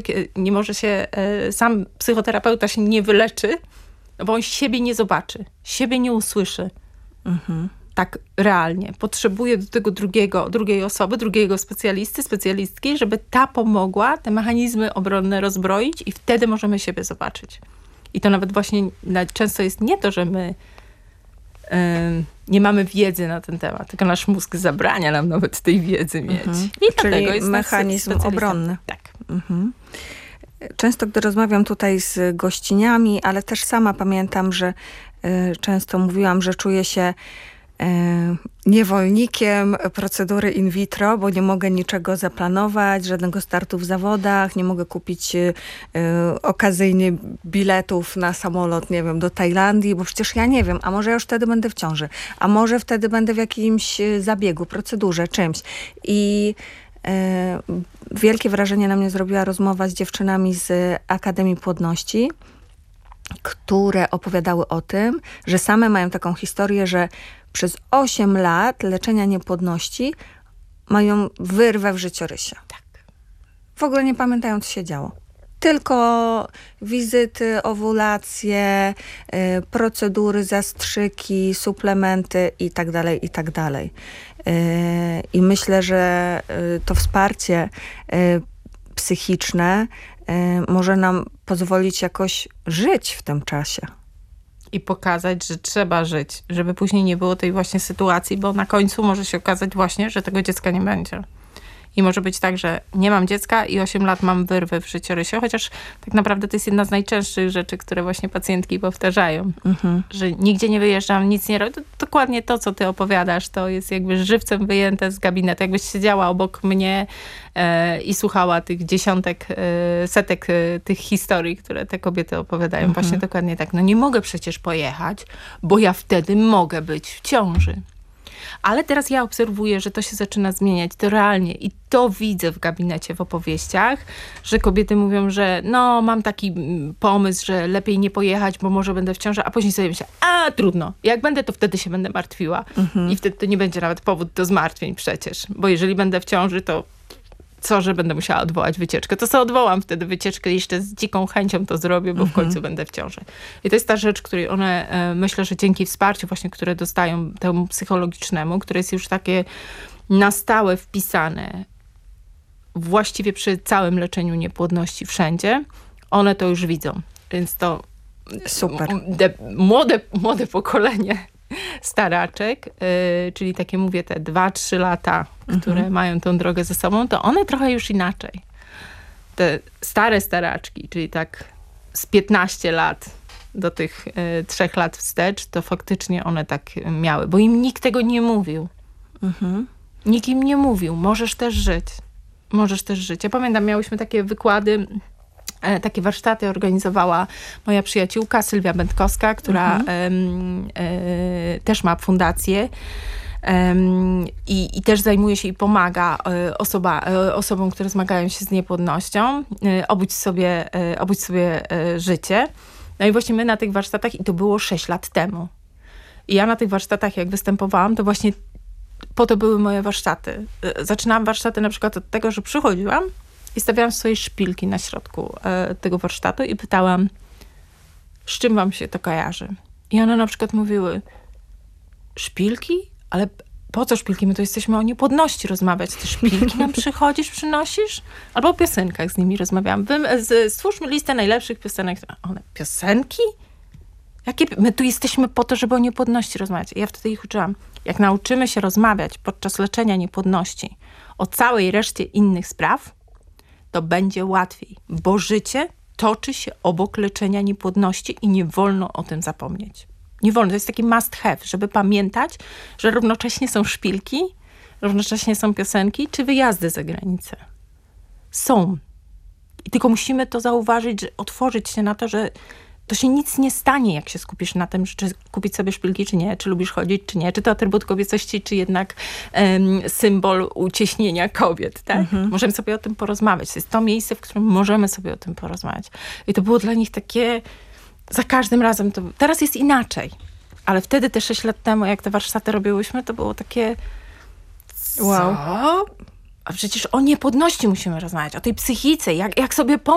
nie może się, sam psychoterapeuta się nie wyleczy, no bo on siebie nie zobaczy, siebie nie usłyszy. Tak realnie. Potrzebuje do tego drugiej osoby, drugiego specjalistki, żeby ta pomogła te mechanizmy obronne rozbroić i wtedy możemy siebie zobaczyć. I to nawet właśnie często jest nie to, że my nie mamy wiedzy na ten temat, tylko nasz mózg zabrania nam nawet tej wiedzy mieć. I czyli jest mechanizm obronny. Tak. Często, gdy rozmawiam tutaj z gościniami, ale też sama pamiętam, że często mówiłam, że czuję się niewolnikiem procedury in vitro, bo nie mogę niczego zaplanować, żadnego startu w zawodach, nie mogę kupić okazyjnie biletów na samolot, nie wiem, do Tajlandii, bo przecież ja nie wiem, a może ja już wtedy będę w ciąży, a może wtedy będę w jakimś zabiegu, procedurze, czymś. I wielkie wrażenie na mnie zrobiła rozmowa z dziewczynami z Akademii Płodności, które opowiadały o tym, że same mają taką historię, że przez 8 lat leczenia niepłodności mają wyrwę w życiorysie. Tak. W ogóle nie pamiętają, co się działo. Tylko wizyty, owulacje, procedury, zastrzyki, suplementy i tak dalej, i tak dalej. I myślę, że to wsparcie psychiczne może nam pozwolić jakoś żyć w tym czasie. I pokazać, że trzeba żyć, żeby później nie było tej właśnie sytuacji, bo na końcu może się okazać właśnie, że tego dziecka nie będzie. I może być tak, że nie mam dziecka i 8 lat mam wyrwę w życiorysie, chociaż tak naprawdę to jest jedna z najczęstszych rzeczy, które właśnie pacjentki powtarzają. Że nigdzie nie wyjeżdżam, nic nie robię. To dokładnie to, co ty opowiadasz, to jest jakby żywcem wyjęte z gabinetu. Jakbyś siedziała obok mnie i słuchała tych dziesiątek, setek tych historii, które te kobiety opowiadają. Właśnie dokładnie tak. No nie mogę przecież pojechać, bo ja wtedy mogę być w ciąży. Ale teraz ja obserwuję, że to się zaczyna zmieniać, to realnie i to widzę w gabinecie, w opowieściach, że kobiety mówią, że no mam taki pomysł, że lepiej nie pojechać, bo może będę w ciąży, a później sobie myślę, trudno, jak będę, to wtedy się będę martwiła i wtedy to nie będzie nawet powód do zmartwień przecież, bo jeżeli będę w ciąży, to co, że będę musiała odwołać wycieczkę, to sobie odwołam wtedy wycieczkę i jeszcze z dziką chęcią to zrobię, bo w końcu będę w ciąży. I to jest ta rzecz, której one, myślę, że dzięki wsparciu właśnie, które dostają temu psychologicznemu, które jest już takie na stałe wpisane właściwie przy całym leczeniu niepłodności wszędzie, one to już widzą. Więc to super. Młode pokolenie staraczek, czyli takie mówię te 2-3 lata, które mają tą drogę ze sobą, to one trochę już inaczej. Te stare staraczki, czyli tak z 15 lat do tych 3 lat wstecz, to faktycznie one tak miały, bo im nikt tego nie mówił. Nikt im nie mówił, możesz też żyć. Możesz też żyć. Ja pamiętam, miałyśmy takie wykłady, takie warsztaty organizowała moja przyjaciółka Sylwia Będkowska, która też ma fundację i też zajmuje się i pomaga osobom, które zmagają się z niepłodnością, obudź sobie życie. No i właśnie my na tych warsztatach, i to było 6 lat temu. I ja na tych warsztatach, jak występowałam, to właśnie po to były moje warsztaty. Zaczynałam warsztaty na przykład od tego, że przychodziłam i stawiałam swoje szpilki na środku tego warsztatu i pytałam, z czym wam się to kojarzy? I one na przykład mówiły, szpilki? Ale po co szpilki? My tu jesteśmy o niepłodności rozmawiać. Ty szpilki nam przynosisz? Albo o piosenkach z nimi rozmawiałam. Stwórzmy listę najlepszych piosenek. One, piosenki? My tu jesteśmy po to, żeby o niepłodności rozmawiać. I ja wtedy ich uczyłam. Jak nauczymy się rozmawiać podczas leczenia niepłodności o całej reszcie innych spraw, to będzie łatwiej, bo życie toczy się obok leczenia niepłodności i nie wolno o tym zapomnieć. Nie wolno, to jest taki must have, żeby pamiętać, że równocześnie są szpilki, równocześnie są piosenki, czy wyjazdy za granicę. Są. I tylko musimy to zauważyć, że otworzyć się na to, że to się nic nie stanie, jak się skupisz na tym, czy kupić sobie szpilki, czy nie, czy lubisz chodzić, czy nie, czy to atrybut kobiecości, czy jednak symbol ucieśnienia kobiet, tak? Możemy sobie o tym porozmawiać. To jest to miejsce, w którym możemy sobie o tym porozmawiać. I to było dla nich takie, za każdym razem, teraz jest inaczej. Ale wtedy, te 6 lat temu, jak te warsztaty robiłyśmy, to było takie, wow. A przecież o niepłodności musimy rozmawiać, o tej psychice, jak sobie pomóc